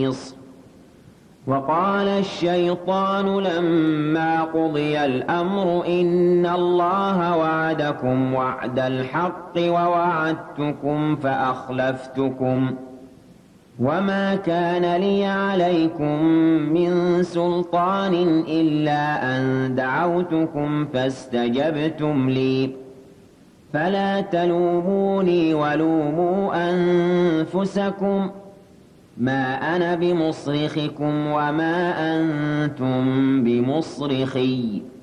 محيص. وقال الشيطان لما قضي الأمر إن الله وعدكم وعد الحق ووعدتكم فأخلفتكم وما كان لي عليكم من سلطان إلا أن دعوتكم فاستجبتم لي فلا تلوموني ولوموا أنفسكم ما أنا بمصرخكم وما أنتم بمصرخي